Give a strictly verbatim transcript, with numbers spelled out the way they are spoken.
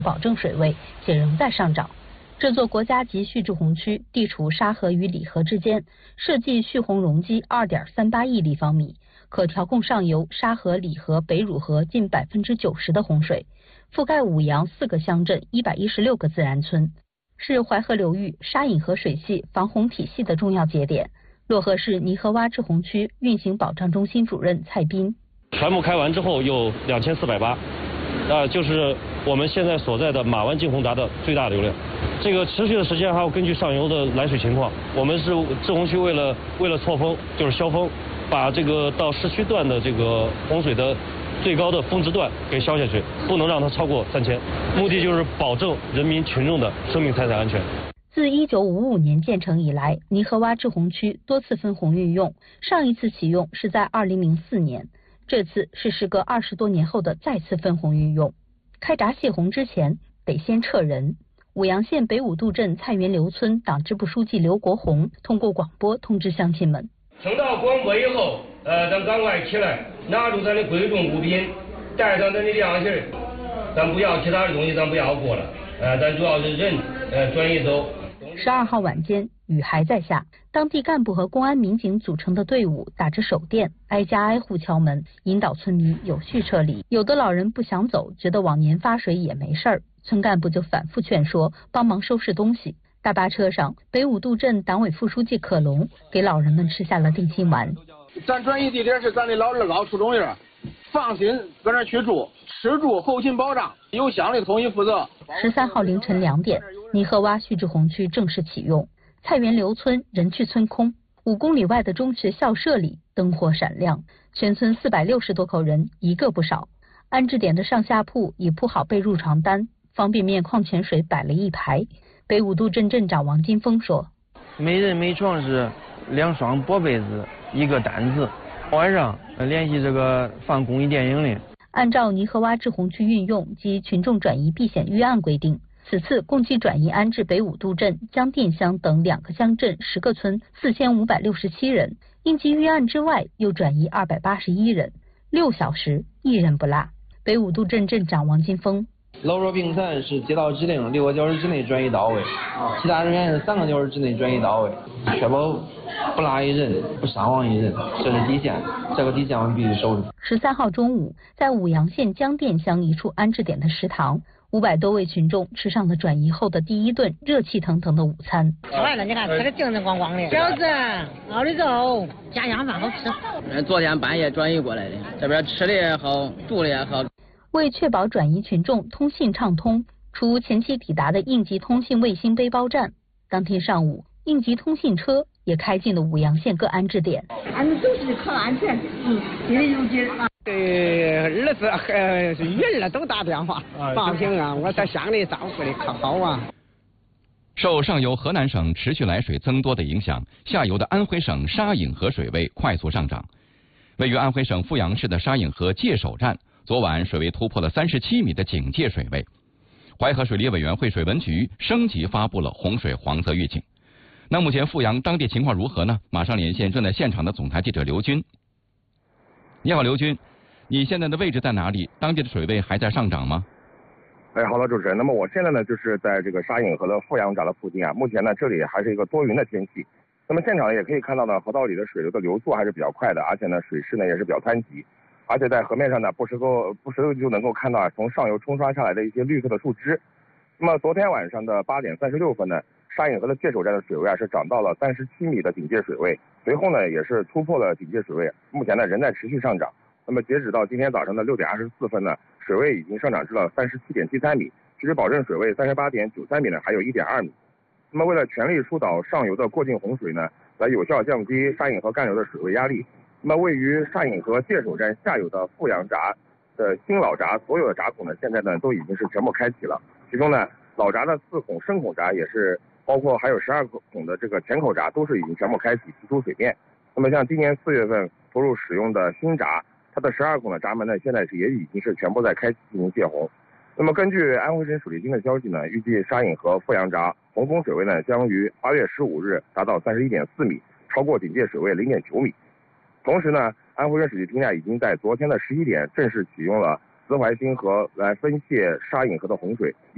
保证水位，且仍在上涨。这座国家级蓄滞洪区地处沙河与里河之间，设计蓄洪容积 二点三八亿立方米，可调控上游沙河、里河、北汝河近百分之九十的洪水，覆盖五阳四个乡镇一百一十六个自然村，是淮河流域沙引河水系防洪体系的重要节点。漯河市泥河洼滞洪区运行保障中心主任蔡斌， 全部开完之后有两千四百八，呃，就是我们现在所在的马湾净洪闸的最大流量。这个持续的时间还要根据上游的来水情况，我们是滞洪区为了为了错峰，就是消峰，把这个到市区段的这个洪水的最高的峰值段给消下去，不能让它超过三千，目的就是保证人民群众的生命财产安全。 自一九五五年建成以来，泥河洼滞洪区多次分洪运用，上一次启用是在二零零四年，这次是时隔二十多年后的再次分洪运用。开闸泄洪之前得先撤人。舞阳县北五渡镇菜园刘村党支部书记刘国红通过广播通知乡亲们： 听到广播以后，呃，咱赶快起来，拿出咱的贵重物品，带上咱的粮食，咱不要其他的东西，咱不要过了，呃，咱主要是人，呃，转移走。 十二号晚间，雨还在下，当地干部和公安民警组成的队伍打着手电，挨家挨户敲门，引导村民有序撤离。有的老人不想走，觉得往年发水也没事儿，村干部就反复劝说，帮忙收拾东西。大巴车上，北五渡镇党委副书记可龙给老人们吃下了定心丸。 咱转移地点是咱的老二老初中院，放心搁那去住，吃住后勤保障，由乡里统一负责。 十三号凌晨两点，泥河洼蓄滞洪区正式启用。菜园刘村人去村空，五公里外的中学校舍里灯火闪亮，全村四百六十多口人一个不少。安置点的上下铺已铺好被褥床单，方便面、矿泉水摆了一排。北五渡镇镇长王金峰说： 每人每床是两双薄被子，一个单子，晚上联系这个放公益电影的。 按照泥河洼滞洪区运用及群众转移避险预案规定，此次共计转移安置北五渡镇、江店乡等两个乡镇十个村四千五百六十七人，应急预案之外又转移二百八十一人，六小时一人不落。北五渡镇镇长王金峰： 老弱病残是接到指令六个小时之内转移到位，其他人员是三个小时之内转移到位，确保不落一人，不伤亡一人，这是底线，这个底线我们必须守住。 十三号中午，在舞阳县江店乡一处安置点的食堂，五百多位群众吃上了转移后的第一顿热气腾腾的午餐。 吃完了，你看吃的精神光光的，饺子、熬的肉、家乡饭好吃。 昨天半夜转移过来的，这边吃的也好，住的也好。 为确保转移群众通信畅通，除前期抵达的应急通信卫星背包站，当天上午应急通信车也开进了舞阳县各安置点。 俺们都是靠安全，嗯，有理有据啊。 对儿子和女儿都打电话报平安，我在乡里照顾的可好啊。 受上游河南省持续来水增多的影响，下游的安徽省沙引河水位快速上涨。位于安徽省阜阳市的沙引河界首站，昨晚水位突破了三十七米的警戒水位。淮河水利委员会水文局升级发布了洪水黄色预警。那目前阜阳当地情况如何呢？马上连线正在现场的总台记者刘军。你好，刘军，你现在的位置在哪里？当地的水位还在上涨吗？ 哎，好的，主持人。那么我现在呢，就是在这个沙引河的阜阳闸的附近啊。目前呢，这里还是一个多云的天气。那么现场也可以看到呢，河道里的水流的流速还是比较快的，而且呢，水势呢也是比较湍急。而且在河面上呢，不时够不时就能够看到啊，从上游冲刷下来的一些绿色的树枝。那么昨天晚上的八点三十六分呢，沙引河的界首站的水位啊是涨到了三十七米的警戒水位，随后呢也是突破了警戒水位，目前呢仍在持续上涨。那么截止到今天早上的六点二十四分呢，水位已经上涨至了三十七点七三米，其实保证水位三十八点九三米呢还有一点二米。那么为了全力疏导上游的过境洪水呢，来有效降低沙引河干流的水位压力，那么位于沙引河界首站下游的阜阳闸的新老闸所有的闸口呢，现在呢都已经是全部开启了。其中呢，老闸的四孔深孔闸也是，包括还有十二孔的这个前口闸都是已经全部开启，提出水面。那么像今年四月份投入使用的新闸，它的十二孔的闸门呢，现在是也已经是全部在开启进行泄洪。那么根据安徽省水利厅的消息呢，预计沙引河阜阳闸洪峰水位呢将于八月十五日达到三十一点四米，超过警戒水位零点九米。同时呢，安徽省水利厅呢已经在昨天的十一点正式启用了磁淮新河来分泄沙引河的洪水。